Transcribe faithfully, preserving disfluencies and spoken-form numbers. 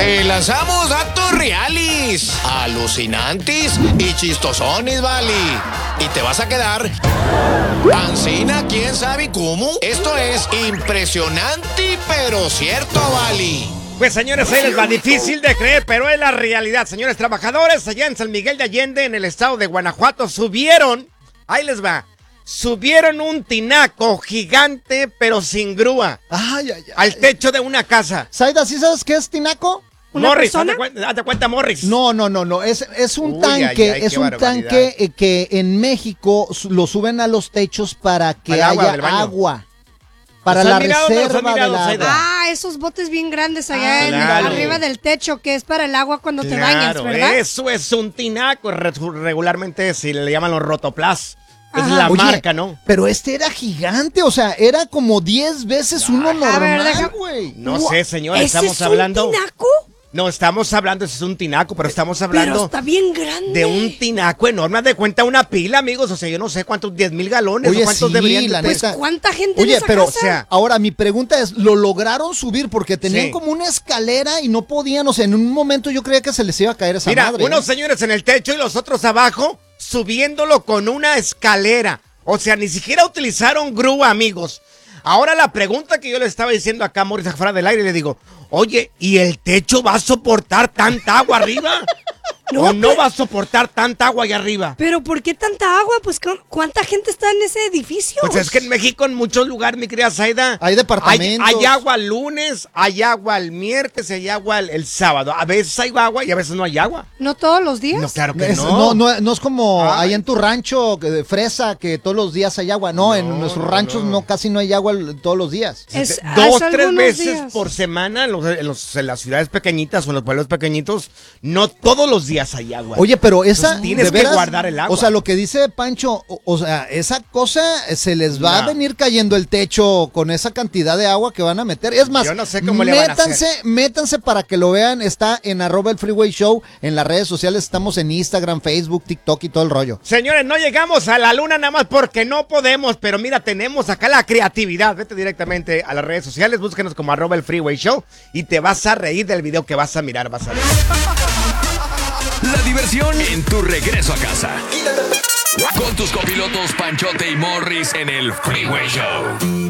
Te lanzamos datos reales, alucinantes y chistosones, vale. Y te vas a quedar ancina, quién sabe cómo. Esto es impresionante, pero cierto, vale. Pues señores, ahí les va, difícil de creer, pero es la realidad. Señores trabajadores, allá en San Miguel de Allende, en el estado de Guanajuato, subieron, ahí les va, subieron un tinaco gigante, pero sin grúa, Ay, ay, ay. al techo de una casa. Zaida, ¿sí sabes qué es tinaco? ¿Una Morris, persona? hazte cuenta, hazte cuenta, Morris. No, no, no, no. Es, es un Uy, tanque, ay, ay, es qué un barbaridad. tanque eh, que en México su- lo suben a los techos para que Para el agua haya del baño. agua. Para ¿Los la has mirado o no los has reserva mirado, del Zaida? agua. Ah, esos botes bien grandes allá Ah, en- claro. arriba del techo, que es para el agua cuando te bañas, Claro, ¿verdad? eso es un tinaco, re- regularmente si le llaman los rotoplas. Es Ajá. la Oye, marca, ¿no? Pero este era gigante, o sea, era como diez veces uno A ver, normal, deja- güey. No Gua- sé, señor, ¿Ese estamos es un hablando... tinaco? No, estamos hablando, ese es un tinaco, pero estamos Pero hablando está bien grande. de un tinaco enorme. Haz de cuenta una pila, amigos. O sea, yo no sé cuántos, diez mil galones Oye, o cuántos sí, deberían de la tener. neta. Pues, ¿cuánta gente Oye, en esa pero, casa? o sea, ahora mi pregunta es, ¿lo lograron subir? Porque tenían Sí. como una escalera y no podían, o sea, en un momento yo creía que se les iba a caer esa Mira, madre. unos ¿eh? señores en el techo y los otros abajo, subiéndolo con una escalera. O sea, ni siquiera utilizaron grúa, amigos. Ahora la pregunta que yo le estaba diciendo acá a Morris afuera del aire, le digo, oye, ¿y el techo va a soportar tanta agua arriba? No, ¿O no pues- va a soportar tanta agua allá arriba? ¿Pero por qué tanta agua? Pues, ¿cu- ¿cuánta gente está en ese edificio? Pues es que en México, en muchos lugares, mi querida Zaida, Hay departamentos. Hay, hay agua el lunes, hay agua el miércoles, hay agua el, el sábado. A veces hay agua y a veces no hay agua. ¿No todos los días? No, claro que Es- no. no, no, no es como Ay. ahí en tu rancho que de fresa que todos los días hay agua. No, en No, nuestros no, ranchos no. no. casi no hay agua el- todos los días. Es- De- es Dos, tres algunos veces días. por semana en, los- en los- en las ciudades pequeñitas o en los pueblos pequeñitos, no todos los días hay agua. Oye, pero esa Entonces, tienes de que veras, guardar el agua. O sea, lo que dice Pancho, o, o sea, esa cosa eh, se les va No. a venir cayendo el techo con esa cantidad de agua que van a meter. Es más, Yo no sé cómo le van a métanse, métanse para que lo vean. Está en arroba el Freeway Show en las redes sociales. Estamos en Instagram, Facebook, TikTok y todo el rollo. Señores, no llegamos a la luna nada más porque no podemos, pero mira, tenemos acá la creatividad. Vete directamente a las redes sociales, búsquenos como arroba el Freeway Show y te vas a reír del video que vas a mirar, vas a ver. La diversión en tu regreso a casa. Con tus copilotos Panchote y Morris en el Freeway Show.